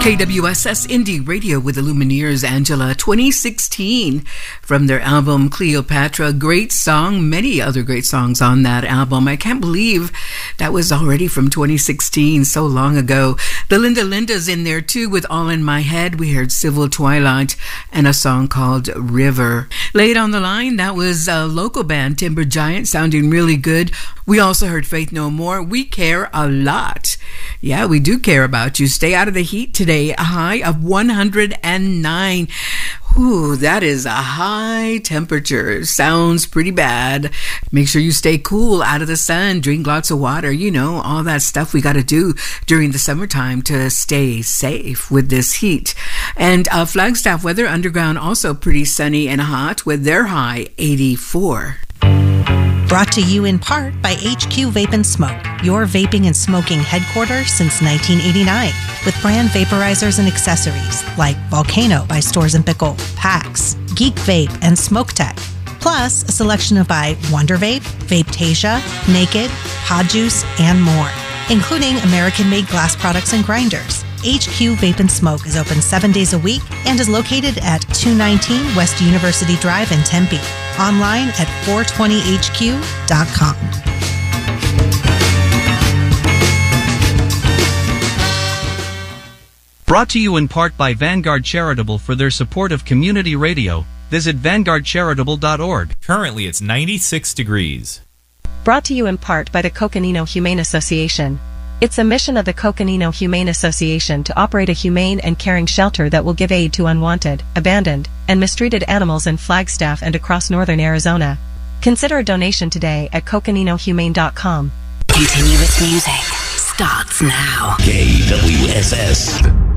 KWSS Indie Radio with the Lumineers, Angela, 2016, from their album Cleopatra. Great song, many other great songs on that album. I can't believe that was already from 2016, so long ago. The Linda Lindas in there too with All in My Head. We heard Civil Twilight and a song called River. Late on the line, that was a local band, Timber Giant, sounding really good. We also heard Faith No More. We care a lot. Yeah, we do care about you. Stay out of the heat today. A high of 109. Ooh, that is a high temperature. Sounds pretty bad. Make sure you stay cool, out of the sun, drink lots of water, you know, all that stuff we got to do during the summertime to stay safe with this heat. And Flagstaff weather, underground also pretty sunny and hot with their high 84. Brought to you in part by HQ Vape and Smoke, your vaping and smoking headquarters since 1989, with brand vaporizers and accessories like Volcano by Storz & Bickel, PAX, Geek Vape, and Smoke Tech. Plus, a selection of by Wonder Vape, Vapetasia, Naked, Pod Juice, and more, including American-made glass products and grinders. HQ Vape and Smoke is open 7 days a week and is located at 219 West University Drive in Tempe. Online at 420hq.com. Brought to you in part by Vanguard Charitable for their support of community radio. Visit vanguardcharitable.org. Currently it's 96 degrees. Brought to you in part by the Coconino Humane Association. It's a mission of the Coconino Humane Association to operate a humane and caring shelter that will give aid to unwanted, abandoned, and mistreated animals in Flagstaff and across northern Arizona. Consider a donation today at coconinohumane.com. Continuous music starts now. KWSS.